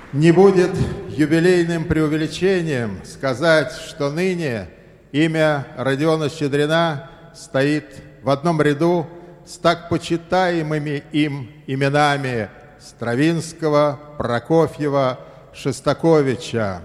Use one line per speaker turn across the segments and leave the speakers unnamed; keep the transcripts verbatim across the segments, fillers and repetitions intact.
Не будет юбилейным преувеличением сказать, что ныне имя Родиона Щедрина стоит в одном ряду с так почитаемыми им именами Стравинского, Прокофьева, Шостаковича.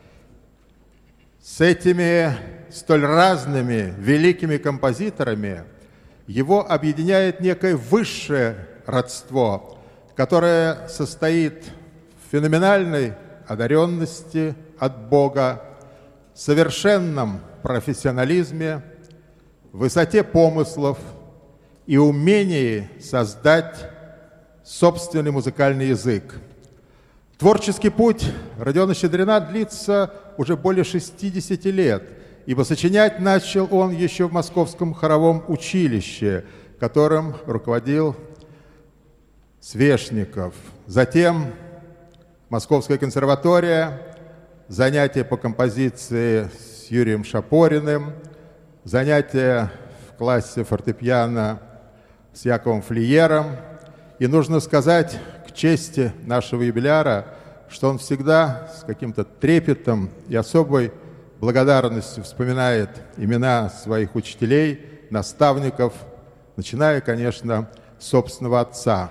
С этими столь разными великими композиторами его объединяет некое высшее родство, которое состоит в феноменальной одаренности от Бога, совершенном профессионализме, высоте помыслов и умении создать собственный музыкальный язык. Творческий путь Родиона Щедрина длится уже более шестидесяти лет, ибо сочинять начал он еще в Московском хоровом училище, которым руководил Свешников. Затем Московская консерватория, занятия по композиции с Юрием Шапориным, занятия в классе фортепиано с Яковом Флиером. И нужно сказать к чести нашего юбиляра, что он всегда с каким-то трепетом и особой благодарностью вспоминает имена своих учителей, наставников, начиная, конечно, с собственного отца.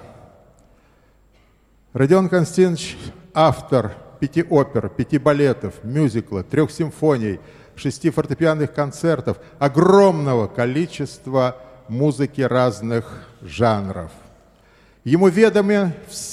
Родион Константинович – автор пяти опер, пяти балетов, мюзикла, трех симфоний, шести фортепианных концертов, огромного количества музыки разных жанров. Ему ведомы все